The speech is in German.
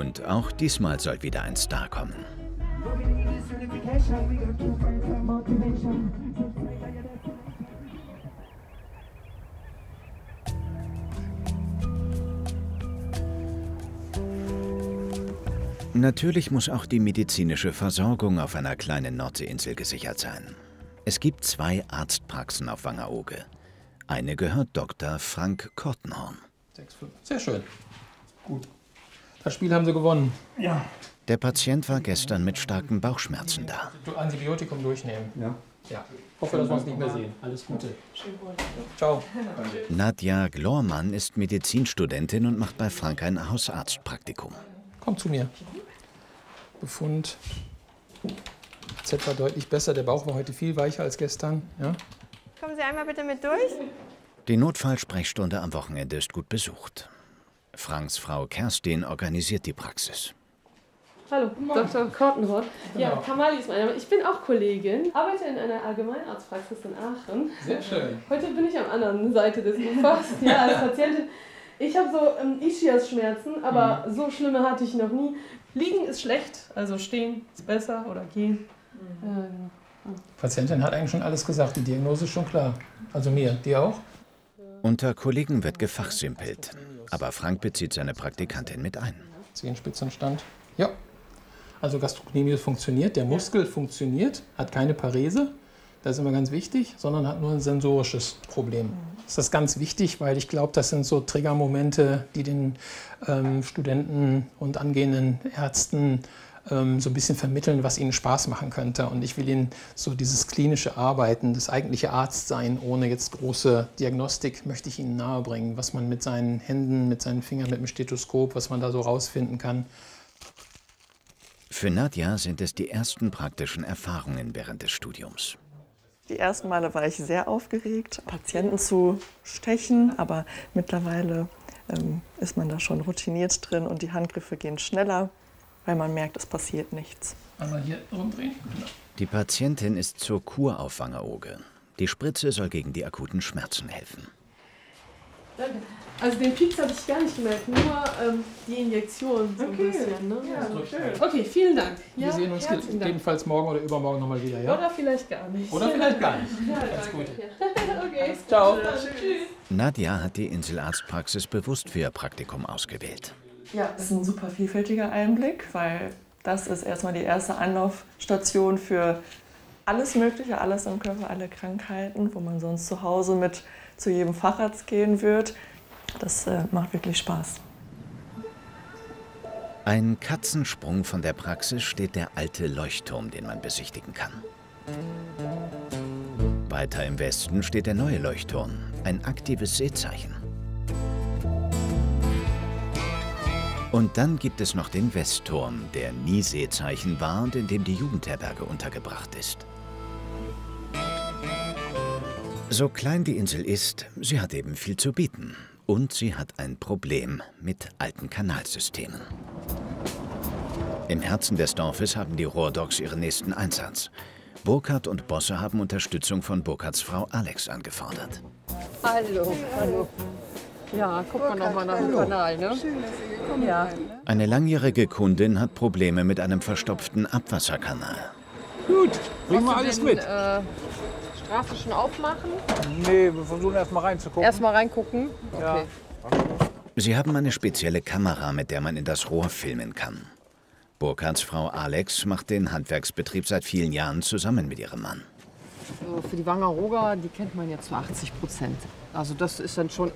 Und auch diesmal soll wieder ein Star kommen. Natürlich muss auch die medizinische Versorgung auf einer kleinen Nordseeinsel gesichert sein. Es gibt 2 Arztpraxen auf Wangerooge. Eine gehört Dr. Frank Kortenhorn. 6-5. Sehr schön. Gut. Das Spiel haben Sie gewonnen. Ja. Der Patient war gestern mit starken Bauchschmerzen da. Antibiotikum durchnehmen. Ja. Ja. Hoffe, dass wir uns nicht mehr sehen. Alles Gute. Ciao. Nadja Glormann ist Medizinstudentin und macht bei Frank ein Hausarztpraktikum. Komm zu mir. Befund. Z war deutlich besser. Der Bauch war heute viel weicher als gestern. Ja? Kommen Sie einmal bitte mit durch. Die Notfallsprechstunde am Wochenende ist gut besucht. Franks Frau Kerstin organisiert die Praxis. Hallo, Dr. Kortenhorn. Ja, Genau. Kamali ist mein Name. Ich bin auch Kollegin, arbeite in einer Allgemeinarztpraxis in Aachen. Sehr schön. Heute bin ich am anderen Seite des Ufers, ja, als Patientin. Ich habe so Ischias-Schmerzen, aber so schlimme hatte ich noch nie. Liegen ist schlecht, also stehen ist besser oder gehen. Die Patientin hat eigentlich schon alles gesagt. Die Diagnose ist schon klar. Also mir. Dir auch? Unter Kollegen wird gefachsimpelt. Aber Frank bezieht seine Praktikantin mit ein. Zehenspitzenstand. Ja. Also Gastrocnemius funktioniert, der Muskel funktioniert, hat keine Parese. Das ist immer ganz wichtig, sondern hat nur ein sensorisches Problem. Das ist ganz wichtig, weil ich glaube, das sind so Triggermomente, die den Studenten und angehenden Ärzten so ein bisschen vermitteln, was ihnen Spaß machen könnte. Und ich will ihnen so dieses klinische Arbeiten, das eigentliche Arztsein ohne jetzt große Diagnostik, möchte ich ihnen nahebringen, was man mit seinen Händen, mit seinen Fingern, mit dem Stethoskop, was man da so rausfinden kann. Für Nadja sind es die ersten praktischen Erfahrungen während des Studiums. Die ersten Male war ich sehr aufgeregt, Patienten zu stechen, aber mittlerweile ist man da schon routiniert drin und die Handgriffe gehen schneller, weil man merkt, es passiert nichts. Einmal hier rumdrehen. Genau. Die Patientin ist zur Kur auf Wangerooge. Die Spritze soll gegen die akuten Schmerzen helfen. Danke. Also den Pieks habe ich gar nicht gemerkt, nur die Injektion so ein bisschen. Ne? Ja, schön. Okay, vielen Dank. Wir sehen uns jedenfalls morgen oder übermorgen nochmal wieder, ja? Oder vielleicht gar nicht. Oder vielleicht gar nicht. Ja, Alles danke. Gute. Okay. Ciao. Tschüss. Nadja hat die Inselarztpraxis bewusst für ihr Praktikum ausgewählt. Ja, es ist ein super vielfältiger Einblick, weil das ist erstmal die erste Anlaufstation für alles Mögliche, alles im Körper, alle Krankheiten, wo man sonst zu Hause mit zu jedem Facharzt gehen wird. Das macht wirklich Spaß. Ein Katzensprung von der Praxis steht der alte Leuchtturm, den man besichtigen kann. Weiter im Westen steht der neue Leuchtturm, ein aktives Seezeichen. Und dann gibt es noch den Westturm, der nie Seezeichen war und in dem die Jugendherberge untergebracht ist. So klein die Insel ist, sie hat eben viel zu bieten. Und sie hat ein Problem mit alten Kanalsystemen. Im Herzen des Dorfes haben die Rohrdogs ihren nächsten Einsatz. Burkhard und Bosse haben Unterstützung von Burkhards Frau Alex angefordert. Hallo, hallo. Ja, guck mal noch mal nach dem Kanal, ne? Schön, dass Sie gekommen sind. Ne? Eine langjährige Kundin hat Probleme mit einem verstopften Abwasserkanal. Gut, bringen wir alles mit. Straße schon aufmachen? Nee, wir versuchen erst mal reinzugucken. Erst mal reingucken? Okay. Ja. Sie haben eine spezielle Kamera, mit der man in das Rohr filmen kann. Burkhards Frau Alex macht den Handwerksbetrieb seit vielen Jahren zusammen mit ihrem Mann. Für die Wangerooger, die kennt man ja zu 80%. Also das ist dann schon